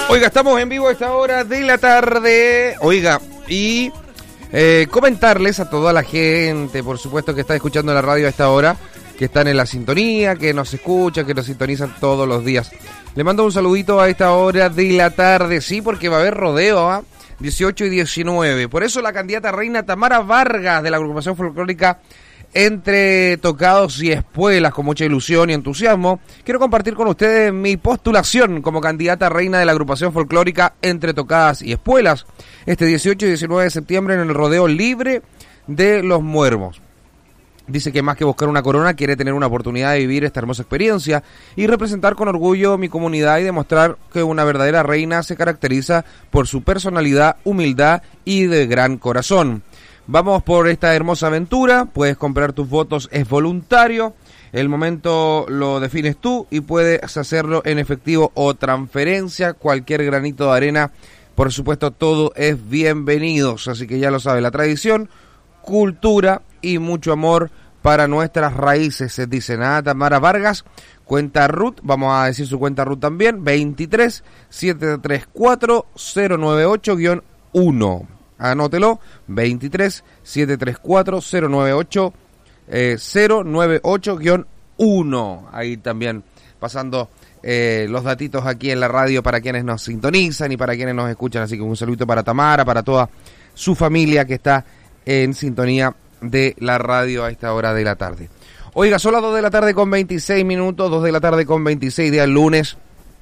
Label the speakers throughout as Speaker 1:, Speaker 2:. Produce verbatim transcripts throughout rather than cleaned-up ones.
Speaker 1: Oiga, estamos en vivo a esta hora de la tarde. Oiga, y eh, comentarles a toda la gente, por supuesto, que está escuchando la radio a esta hora, que están en la sintonía, que nos escuchan, que nos sintonizan todos los días. Le mando un saludito a esta hora de la tarde, sí, porque va a haber rodeo, ¿ah? dieciocho y diecinueve. Por eso la candidata reina Tamara Vargas de la agrupación folclórica Entre Tocados y Espuelas, con mucha ilusión y entusiasmo, quiero compartir con ustedes mi postulación como candidata reina de la agrupación folclórica Entre Tocadas y Espuelas este dieciocho y diecinueve de septiembre en el rodeo libre de Los Muermos. Dice que más que buscar una corona, quiere tener una oportunidad de vivir esta hermosa experiencia y representar con orgullo mi comunidad y demostrar que una verdadera reina se caracteriza por su personalidad, humildad y de gran corazón. Vamos por esta hermosa aventura, puedes comprar tus votos, es voluntario, el momento lo defines tú y puedes hacerlo en efectivo o transferencia, cualquier granito de arena, por supuesto todo es bienvenido, así que ya lo sabe, la tradición, cultura y mucho amor para nuestras raíces, se dice nada. Tamara Vargas, cuenta RUT, vamos a decir su cuenta RUT también, veintitrés siete tres cuatro cero nueve ocho guión uno. Anótelo, veintitrés siete tres cuatro cero nueve ocho cero nueve ocho guión uno. Ahí también pasando eh, los datitos aquí en la radio para quienes nos sintonizan y para quienes nos escuchan. Así que un saludo para Tamara, para toda su familia que está en sintonía de la radio a esta hora de la tarde. Oiga, son las dos de la tarde con veintiséis minutos, dos de la tarde con veintiséis, día lunes.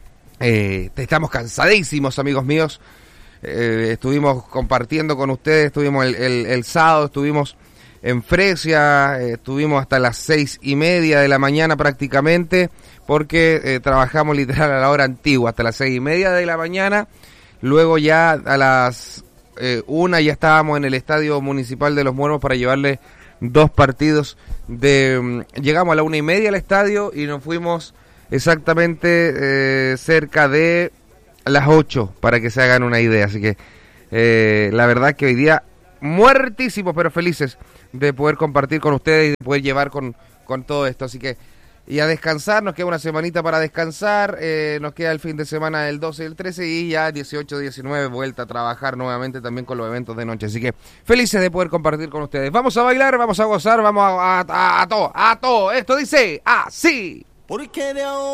Speaker 1: Eh, estamos cansadísimos, amigos míos. Eh, estuvimos compartiendo con ustedes, estuvimos el, el, el sábado, estuvimos en Fresia, eh, estuvimos hasta las seis y media de la mañana prácticamente, porque eh, trabajamos literal a la hora antigua, hasta las seis y media de la mañana, luego ya a las eh, una ya estábamos en el Estadio Municipal de Los Muermos para llevarle dos partidos de... Um, llegamos a la una y media al estadio y nos fuimos exactamente eh, cerca de las ocho, para que se hagan una idea. Así que eh, la verdad que hoy día muertísimos pero felices de poder compartir con ustedes y de poder llevar con, con todo esto. Así que, y a descansar, nos queda una semanita para descansar, eh, nos queda el fin de semana del doce y el trece y ya dieciocho, diecinueve vuelta a trabajar nuevamente también con los eventos de noche. Así que felices de poder compartir con ustedes. Vamos a bailar, vamos a gozar, vamos a, a, a, a todo, a todo. Esto dice así. Porque de ahora